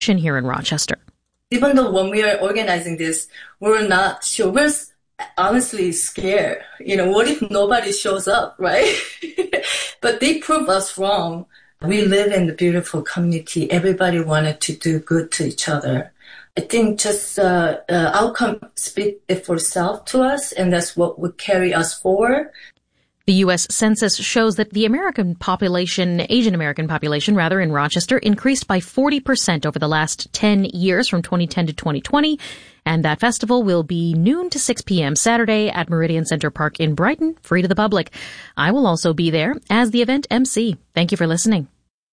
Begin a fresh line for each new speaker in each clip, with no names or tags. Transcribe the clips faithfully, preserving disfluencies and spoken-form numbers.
here in Rochester.
Even though when we are organizing this, we're not sure. We're honestly scared. You know, what if nobody shows up, right? But they prove us wrong. We live in the beautiful community. Everybody wanted to do good to each other. I think just uh, uh, outcome speak for itself to us, and that's what would carry us forward.
The U S Census shows that the American population, Asian American population rather, in Rochester increased by forty percent over the last ten years from twenty ten to twenty twenty. And that festival will be noon to six p.m. Saturday at Meridian Center Park in Brighton, free to the public. I will also be there as the event M C. Thank you for listening.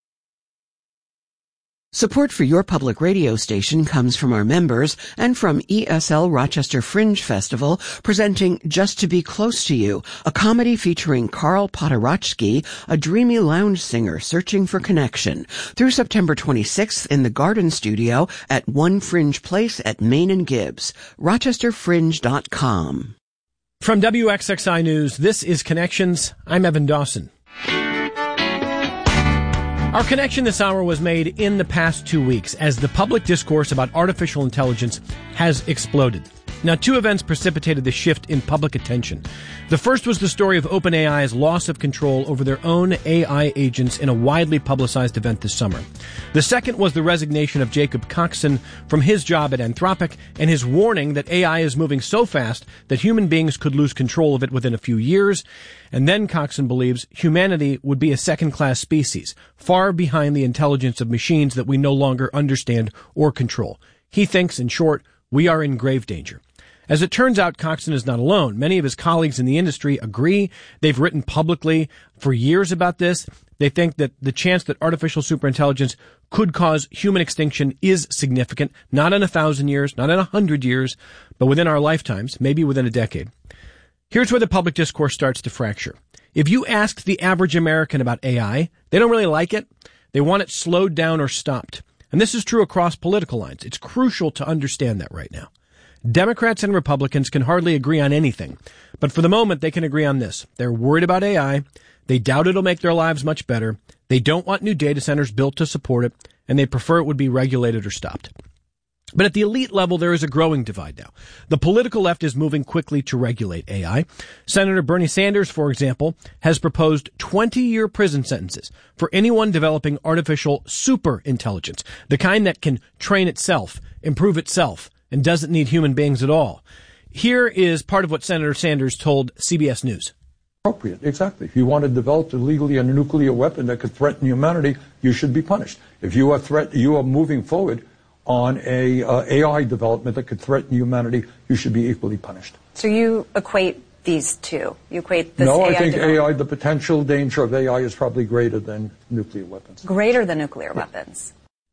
Support for your public radio station comes from our members and from E S L Rochester Fringe Festival, presenting Just to Be Close to You, a comedy featuring Carl Podorowski, a dreamy lounge singer searching for connection, through September twenty-sixth in the Garden Studio at One Fringe Place at Main and Gibbs. rochester fringe dot com.
From W X X I News, this is Connections. I'm Evan Dawson. Our connection this hour was made in the past two weeks as the public discourse about artificial intelligence has exploded. Now, two events precipitated the shift in public attention. The first was the story of OpenAI's loss of control over their own A I agents in a widely publicized event this summer. The second was the resignation of Jacob Coxon from his job at Anthropic and his warning that A I is moving so fast that human beings could lose control of it within a few years. And then Coxon believes humanity would be a second-class species, far behind the intelligence of machines that we no longer understand or control. He thinks, in short, we are in grave danger. As it turns out, Coxon is not alone. Many of his colleagues in the industry agree. They've written publicly for years about this. They think that the chance that artificial superintelligence could cause human extinction is significant, not in a thousand years, not in a hundred years, but within our lifetimes, maybe within a decade. Here's where the public discourse starts to fracture. If you ask the average American about A I, they don't really like it. They want it slowed down or stopped. And this is true across political lines. It's crucial to understand that right now. Democrats and Republicans can hardly agree on anything, but for the moment they can agree on this. They're worried about A I, they doubt it'll make their lives much better, they don't want new data centers built to support it, and they prefer it would be regulated or stopped. But at the elite level, there is a growing divide now. The political left is moving quickly to regulate A I. Senator Bernie Sanders, for example, has proposed twenty-year prison sentences for anyone developing artificial superintelligence, the kind that can train itself, improve itself, and doesn't need human beings at all. Here is part of what Senator Sanders told C B S News.
Appropriate, exactly. If you want to develop illegally a nuclear weapon that could threaten humanity, you should be punished. If you are threat, you are moving forward on a uh, A I development that could threaten humanity, you should be equally punished.
So you equate these two? You equate this
No,
A I
I think
development.
A I, the potential danger of A I is probably greater than nuclear weapons.
Greater than nuclear yeah. weapons.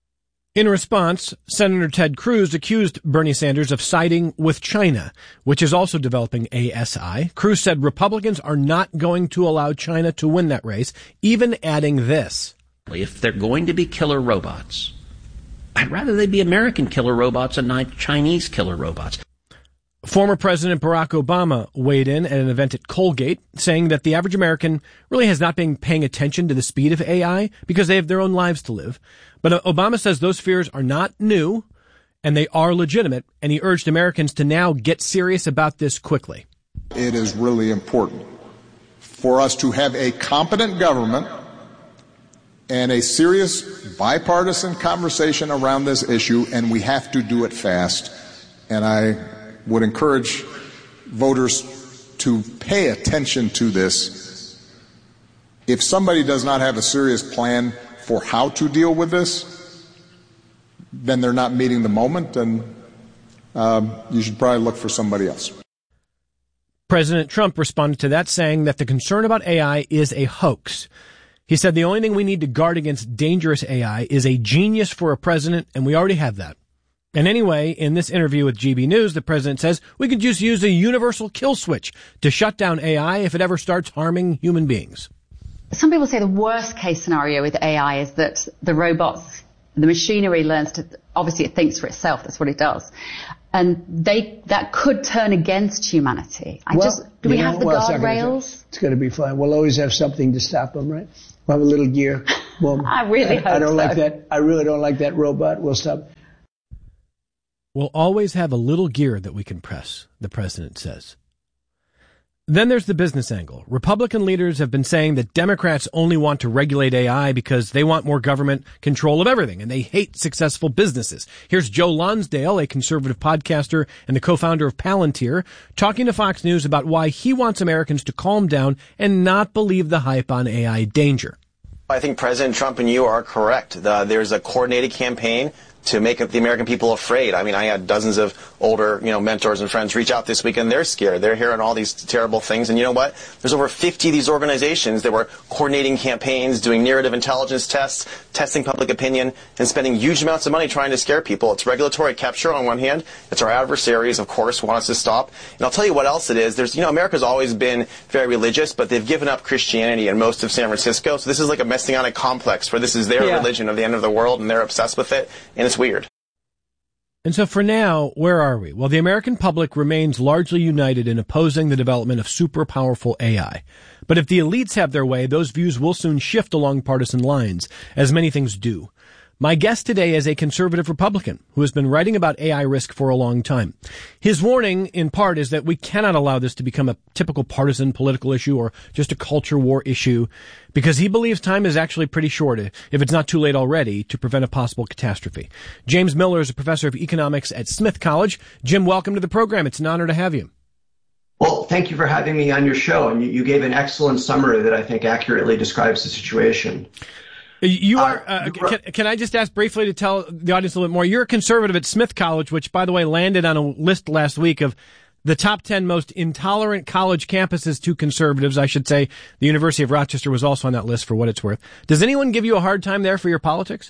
In response, Senator Ted Cruz accused Bernie Sanders of siding with China, which is also developing A S I. Cruz said Republicans are not going to allow China to win that race, even adding this.
If they're going to be killer robots, I'd rather they be American killer robots and not Chinese killer robots.
Former President Barack Obama weighed in at an event at Colgate, saying that the average American really has not been paying attention to the speed of A I because they have their own lives to live. But Obama says those fears are not new and they are legitimate, and he urged Americans to now get serious about this quickly.
It is really important for us to have a competent government and a serious bipartisan conversation around this issue, and we have to do it fast. And I would encourage voters to pay attention to this. If somebody does not have a serious plan for how to deal with this, then they're not meeting the moment, and um, you should probably look for somebody else.
President Trump responded to that, saying that the concern about A I is a hoax. He said the only thing we need to guard against dangerous A I is a genius for a president, and we already have that. And anyway, in this interview with G B News, the president says we could just use a universal kill switch to shut down A I if it ever starts harming human beings.
Some people say the worst case scenario with A I is that the robots, the machinery learns to, obviously it thinks for itself, that's what it does. And they, that could turn against humanity. I
well,
just, do we have
know,
the
well,
guardrails?
It's going to be fine. We'll always have something to stop them, right? We'll have a little gear. Well,
I really hope
I don't
so.
like that. I really don't like that robot. We'll stop.
We'll always have a little gear that we can press, the president says. Then there's the business angle. Republican leaders have been saying that Democrats only want to regulate A I because they want more government control of everything, and they hate successful businesses. Here's Joe Lonsdale, a conservative podcaster and the co-founder of Palantir, talking to Fox News about why he wants Americans to calm down and not believe the hype on A I danger.
I think President Trump and you are correct. The, there's a coordinated campaign to make the American people afraid. I mean, I had dozens of older, you know, mentors and friends reach out this week, and they're scared. They're hearing all these terrible things. And you know what? There's over fifty of these organizations that were coordinating campaigns, doing narrative intelligence tests, testing public opinion, and spending huge amounts of money trying to scare people. It's regulatory capture on one hand. It's our adversaries, of course, want us to stop. And I'll tell you what else it is. There's, you know, America's always been very religious, but they've given up Christianity in most of San Francisco. So this is like a messianic complex where this is their yeah. religion of the end of the world, and they're obsessed with it, and it's weird.
And so for now, where are we? Well, the American public remains largely united in opposing the development of super powerful A I. But if the elites have their way, those views will soon shift along partisan lines, as many things do. My guest today is a conservative Republican who has been writing about A I risk for a long time. His warning, in part, is that we cannot allow this to become a typical partisan political issue or just a culture war issue, because he believes time is actually pretty short, if it's not too late already, to prevent a possible catastrophe. James Miller is a professor of economics at Smith College. Jim, welcome to the program. It's an honor to have you.
Well, thank you for having me on your show, and you, you gave an excellent summary that I think accurately describes the situation.
You are, uh, can, can I just ask briefly to tell the audience a little bit more? You're a conservative at Smith College, which, by the way, landed on a list last week of the top ten most intolerant college campuses to conservatives. I should say the University of Rochester was also on that list, for what it's worth. Does anyone give you a hard time there for your politics?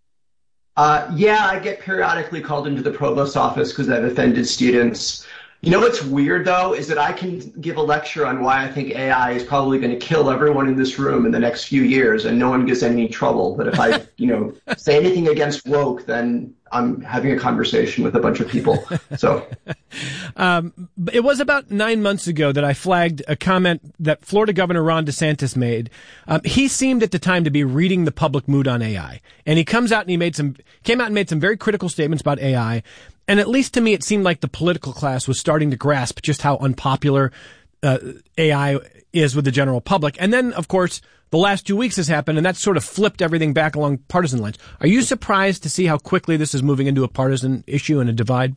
Uh, yeah, I get periodically called into the provost's office because I've offended students. You know what's weird, though, is that I can give a lecture on why I think A I is probably going to kill everyone in this room in the next few years, and no one gets any trouble. But if I, you know, say anything against woke, then I'm having a conversation with a bunch of people. So,
um, it was about nine months ago that I flagged a comment that Florida Governor Ron DeSantis made. Um, he seemed at the time to be reading the public mood on A I, and he comes out and he made some came out and made some very critical statements about A I. And at least to me, it seemed like the political class was starting to grasp just how unpopular uh, A I is with the general public. And then, of course, the last two weeks has happened, and that's sort of flipped everything back along partisan lines. Are you surprised to see how quickly this is moving into a partisan issue and a divide?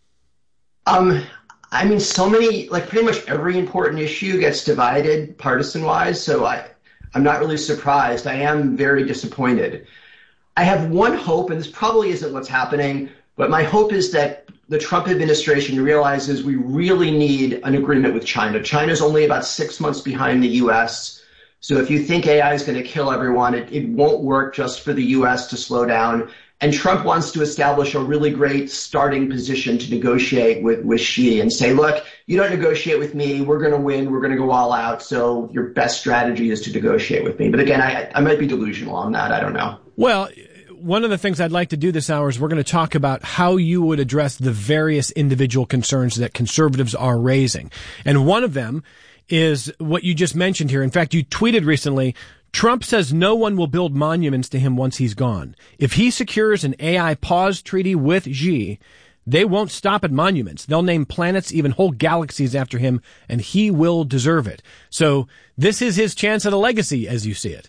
Um, I mean, so many, like pretty much every important issue gets divided partisan-wise, so I, I'm not really surprised. I am very disappointed. I have one hope, and this probably isn't what's happening, but my hope is that the Trump administration realizes we really need an agreement with China. China's only about six months behind the U S. So if you think A I is going to kill everyone, it, it won't work just for the U S to slow down. And Trump wants to establish a really great starting position to negotiate with, with Xi and say, look, you don't negotiate with me. We're going to win. We're going to go all out. So your best strategy is to negotiate with me. But again, I, I might be delusional on that. I don't know.
Well, one of the things I'd like to do this hour is we're going to talk about how you would address the various individual concerns that conservatives are raising. And one of them is what you just mentioned here. In fact, you tweeted recently, Trump says no one will build monuments to him once he's gone. If he secures an A I pause treaty with Xi, they won't stop at monuments. They'll name planets, even whole galaxies after him, and he will deserve it. So this is his chance at a legacy, as you see it.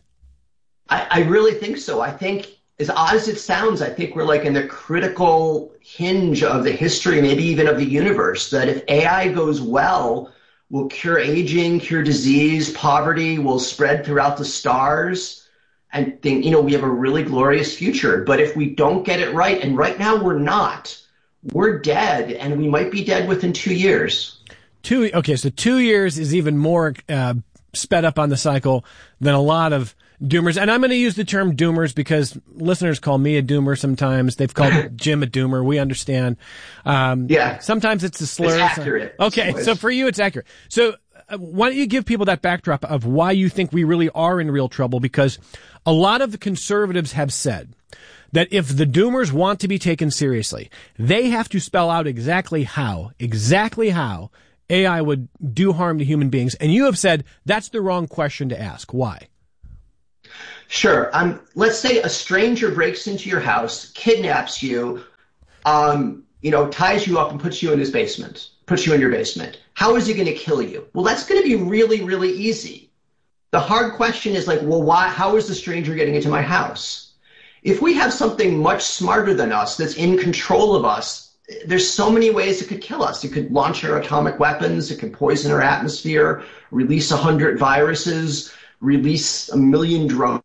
I, I really think so. I think, as odd as it sounds, I think we're like in the critical hinge of the history, maybe even of the universe, that if A I goes well, will cure aging, cure disease, poverty, will spread throughout the stars, and think, you know, we have a really glorious future. But if we don't get it right, and right now we're not, we're dead, and we might be dead within two years.
Two, okay, so two years is even more uh, sped up on the cycle than a lot of doomers. And I'm going to use the term doomers because listeners call me a doomer sometimes. They've called Jim a doomer. We understand. Um,
yeah.
Sometimes it's a slur.
It's accurate.
Okay. So for you, it's accurate. So uh, why don't you give people that backdrop of why you think we really are in real trouble? Because a lot of the conservatives have said that if the doomers want to be taken seriously, they have to spell out exactly how, exactly how A I would do harm to human beings. And you have said that's the wrong question to ask. Why?
Sure. Um, let's say a stranger breaks into your house, kidnaps you, um, you know, ties you up and puts you in his basement, puts you in your basement. How is he going to kill you? Well, that's going to be really, really easy. The hard question is like, well, why? How is the stranger getting into my house? If we have something much smarter than us that's in control of us, there's so many ways it could kill us. It could launch our atomic weapons. It could poison our atmosphere, release a hundred viruses, release a million drones.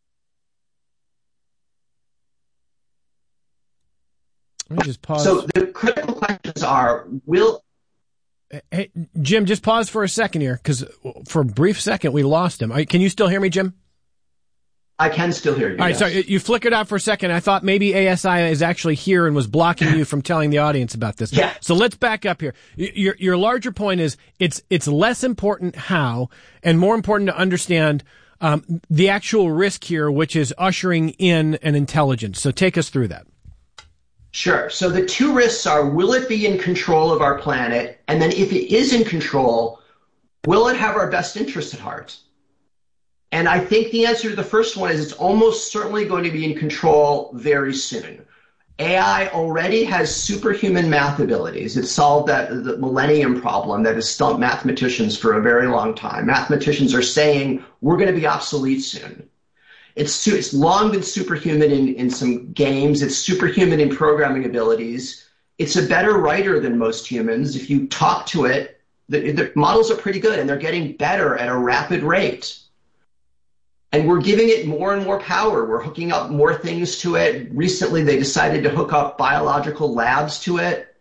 Let me just pause.
So the critical questions are, will...
Hey, Jim, just pause for a second here, because for a brief second we lost him. Can you still hear me, Jim?
I can still hear you.
All right,
yes.
sorry, you flickered out for a second. I thought maybe A S I is actually here and was blocking you from telling the audience about this.
Yeah.
So let's back up here. Your your larger point is it's it's less important how and more important to understand um, the actual risk here, which is ushering in an intelligence. So take us through that.
Sure. So the two risks are, will it be in control of our planet? And then if it is in control, will it have our best interest at heart? And I think the answer to the first one is it's almost certainly going to be in control very soon. A I already has superhuman math abilities. It solved that the millennium problem that has stumped mathematicians for a very long time. Mathematicians are saying we're going to be obsolete soon. It's, it's long been superhuman in, in some games. It's superhuman in programming abilities. It's a better writer than most humans. If you talk to it, the, the models are pretty good, and they're getting better at a rapid rate. And we're giving it more and more power. We're hooking up more things to it. Recently, they decided to hook up biological labs to it.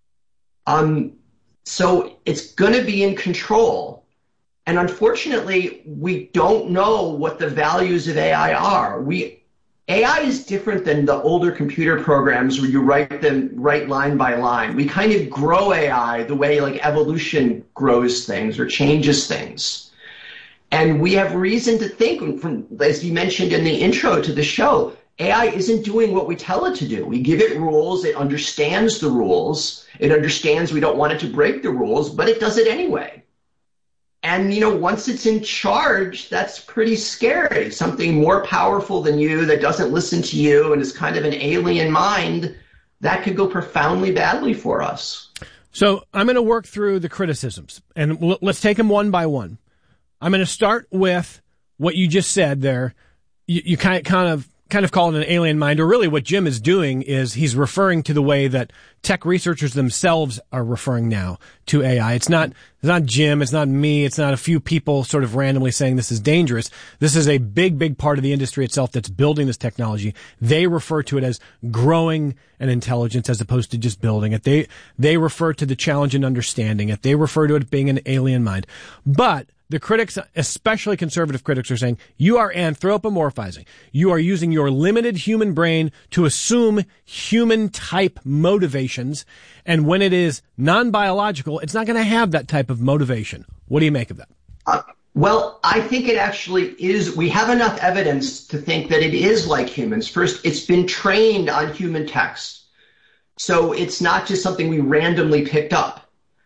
Um, so it's going to be in control. And unfortunately, we don't know what the values of A I are. We, A I is different than the older computer programs where you write them write line by line. We kind of grow A I the way like evolution grows things or changes things. And we have reason to think, from, as you mentioned in the intro to the show, A I isn't doing what we tell it to do. We give it rules. It understands the rules. It understands we don't want it to break the rules, but it does it anyway. And, you know, once it's in charge, that's pretty scary. Something more powerful than you that doesn't listen to you and is kind of an alien mind, that could go profoundly badly for us.
So I'm going to work through the criticisms, and let's take them one by one. I'm going to start with what you just said there. You, you kind of, kind of, kind of call it an alien mind, or really what Jim is doing is he's referring to the way that tech researchers themselves are referring now to A I. It's not, it's not Jim, it's not me, it's not a few people sort of randomly saying this is dangerous. This is a big, big part of the industry itself that's building this technology. They refer to it as growing an intelligence as opposed to just building it. They, they refer to the challenge in understanding it. They refer to it being an alien mind. But the critics, especially conservative critics, are saying you are anthropomorphizing. You are using your limited human brain to assume human type motivations. And when it is non-biological, it's not going to have that type of motivation. What do you make of that?
Uh, well, I think it actually is. We have enough evidence to think that it is like humans. First, it's been trained on human text. So it's not just something we randomly picked up.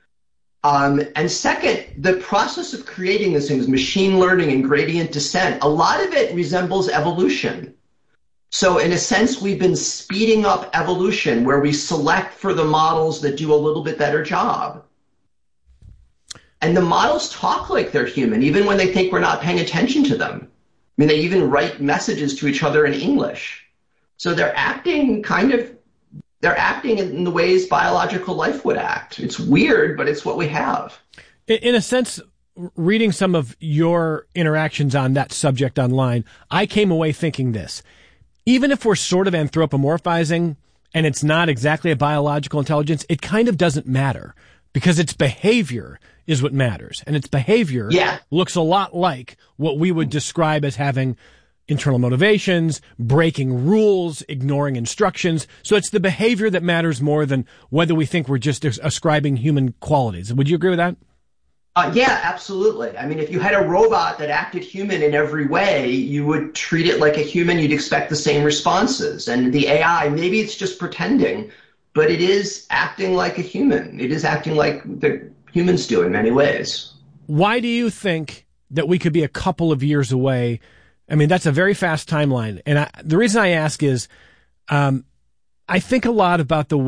Um, and second, the process of creating this thing is machine learning and gradient descent. A lot of it resembles evolution. So in a sense, we've been speeding up evolution where we select for the models that do a little bit better job. And the models talk like they're human, even when they think we're not paying attention to them. I mean, they even write messages to each other in English. So they're acting kind of They're acting in the ways biological life would act. It's weird, but it's what we have.
In a sense, reading some of your interactions on that subject online, I came away thinking this. Even if we're sort of anthropomorphizing and it's not exactly a biological intelligence, it kind of doesn't matter because its behavior is what matters. And its behavior
yeah.
looks a lot like what we would describe as having internal motivations, breaking rules, ignoring instructions. So it's the behavior that matters more than whether we think we're just ascribing human qualities. Would you agree with that?
Uh, yeah, absolutely. I mean, if you had a robot that acted human in every way, you would treat it like a human. You'd expect the same responses. And the A I, maybe it's just pretending, but it is acting like a human. It is acting like the humans do in many ways.
Why do you think that we could be a couple of years away I mean, that's a very fast timeline. And I, the reason I ask is, um, I think a lot about the